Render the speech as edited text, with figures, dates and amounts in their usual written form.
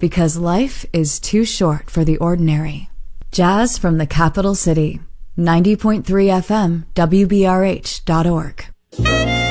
because life is too short for the ordinary. Jazz from the capital city. 90.3 FM, WBRH.org.